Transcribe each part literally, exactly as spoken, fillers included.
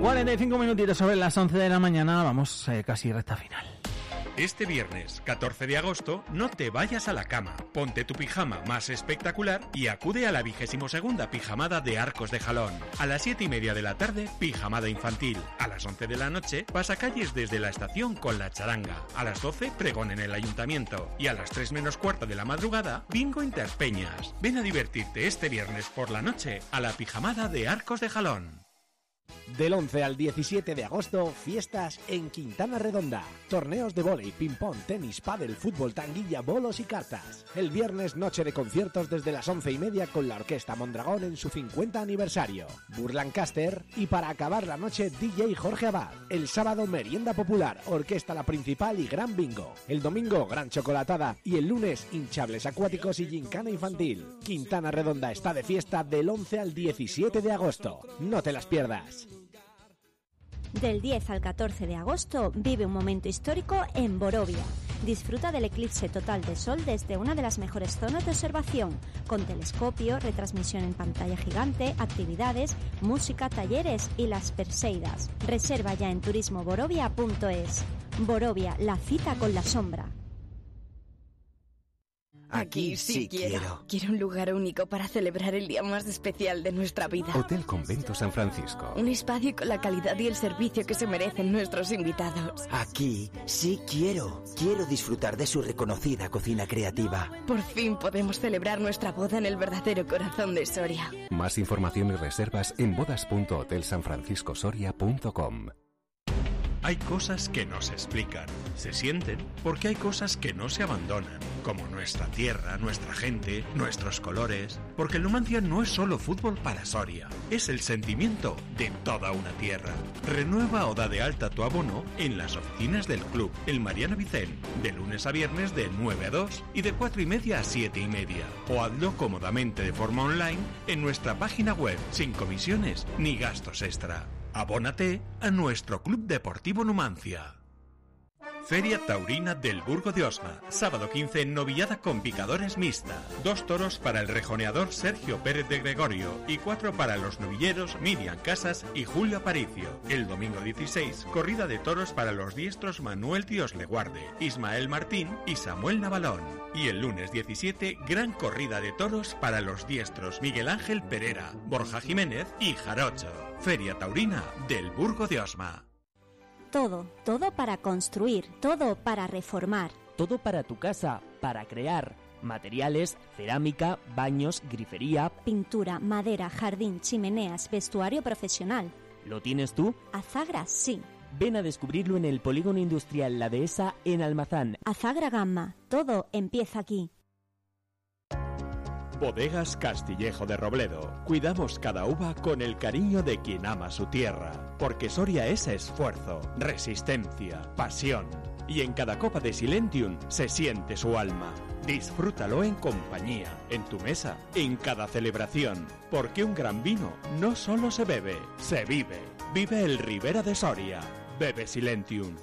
cuarenta y cinco minutitos sobre las once de la mañana, vamos eh, casi recta final. Este viernes, catorce de agosto, no te vayas a la cama. Ponte tu pijama más espectacular y acude a la vigésimo segunda pijamada de Arcos de Jalón. A las siete y media de la tarde, pijamada infantil. A las once de la noche, pasacalles desde la estación con la charanga. A las doce, pregón en el ayuntamiento. Y a las tres menos cuarto de la madrugada, bingo Interpeñas. Ven a divertirte este viernes por la noche a la pijamada de Arcos de Jalón. Del once al diecisiete de agosto, fiestas en Quintana Redonda. Torneos de vóley, ping-pong, tenis, pádel, fútbol, tanguilla, bolos y cartas. El viernes, noche de conciertos desde las once y media con la Orquesta Mondragón en su cincuenta aniversario. Burlancaster y para acabar la noche, D J Jorge Abad. El sábado, merienda popular, orquesta La Principal y gran bingo. El domingo, gran chocolatada y el lunes, hinchables acuáticos y gincana infantil. Quintana Redonda está de fiesta del once al diecisiete de agosto. No te las pierdas. Del diez al catorce de agosto vive un momento histórico en Borovia. Disfruta del eclipse total de sol desde una de las mejores zonas de observación, con telescopio, retransmisión en pantalla gigante, actividades, música, talleres y las Perseidas. Reserva ya en turismo borovia punto es. Borovia, la cita con la sombra. Aquí sí quiero. Quiero un lugar único para celebrar el día más especial de nuestra vida. Hotel Convento San Francisco. Un espacio con la calidad y el servicio que se merecen nuestros invitados. Aquí sí quiero. Quiero disfrutar de su reconocida cocina creativa. Por fin podemos celebrar nuestra boda en el verdadero corazón de Soria. Más información y reservas en bodas punto hotel san francisco soria punto com. Hay cosas que no se explican, se sienten, porque hay cosas que no se abandonan, como nuestra tierra, nuestra gente, nuestros colores, porque el Numancia no es solo fútbol para Soria, es el sentimiento de toda una tierra. Renueva o da de alta tu abono en las oficinas del club, el Mariano Vicén, de lunes a viernes de nueve a dos y de cuatro y media a siete y media, o hazlo cómodamente de forma online en nuestra página web, sin comisiones ni gastos extra. Abónate a nuestro Club Deportivo Numancia. Feria Taurina del Burgo de Osma, sábado quince en novillada con picadores mixta. Dos toros para el rejoneador Sergio Pérez de Gregorio y cuatro para los novilleros Miriam Casas y Julio Aparicio. El domingo dieciséis, corrida de toros para los diestros Manuel Dios le guarde, Ismael Martín y Samuel Navalón. Y el lunes diecisiete, gran corrida de toros para los diestros Miguel Ángel Pereira, Borja Jiménez y Jarocho. Feria Taurina del Burgo de Osma. Todo, todo para construir, todo para reformar. Todo para tu casa, para crear. Materiales, cerámica, baños, grifería, pintura, madera, jardín, chimeneas, vestuario profesional. ¿Lo tienes tú? Azagra, sí. Ven a descubrirlo en el Polígono Industrial La Dehesa en Almazán. Azagra Gamma, todo empieza aquí. Bodegas Castillejo de Robledo. Cuidamos cada uva con el cariño de quien ama su tierra. Porque Soria es esfuerzo, resistencia, pasión. Y en cada copa de Silentium se siente su alma. Disfrútalo en compañía, en tu mesa, en cada celebración. Porque un gran vino no solo se bebe, se vive. Vive el Ribera de Soria. Bebe Silentium.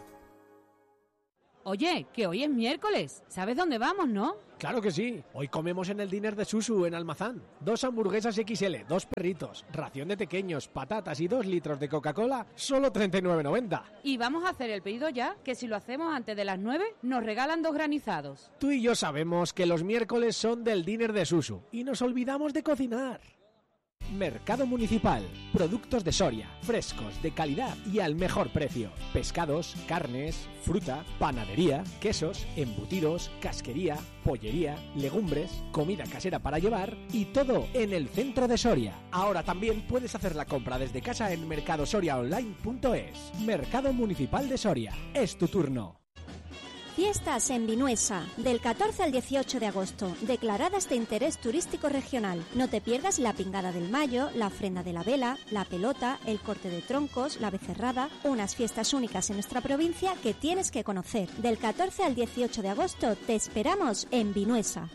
Oye, que hoy es miércoles. ¿Sabes dónde vamos, no? Claro que sí. Hoy comemos en el diner de Susu en Almazán. Dos hamburguesas equis ele, dos perritos, ración de pequeños, patatas y dos litros de Coca-Cola, solo treinta y nueve noventa. Y vamos a hacer el pedido ya, que si lo hacemos antes de las nueve, nos regalan dos granizados. Tú y yo sabemos que los miércoles son del diner de Susu y nos olvidamos de cocinar. Mercado Municipal. Productos de Soria, frescos, de calidad y al mejor precio. Pescados, carnes, fruta, panadería, quesos, embutidos, casquería, pollería, legumbres, comida casera para llevar y todo en el centro de Soria. Ahora también puedes hacer la compra desde casa en mercado soria online punto es. Mercado Municipal de Soria. Es tu turno. Fiestas en Vinuesa, del catorce al dieciocho de agosto, declaradas de interés turístico regional. No te pierdas la pingada del Mayo, la ofrenda de la vela, la pelota, el corte de troncos, la becerrada, unas fiestas únicas en nuestra provincia que tienes que conocer. Del catorce al dieciocho de agosto te esperamos en Vinuesa.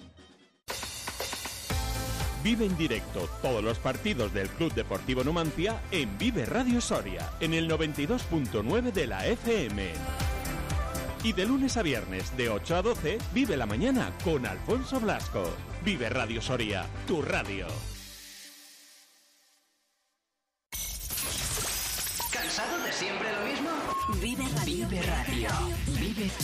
Vive en directo todos los partidos del Club Deportivo Numancia en Vive Radio Soria, en el noventa y dos punto nueve de la F M. Y de lunes a viernes, de ocho a doce, vive la mañana con Alfonso Blasco. Vive Radio Soria, tu radio. ¿Cansado de siempre lo mismo? Vive Radio. Vive Radio. Vive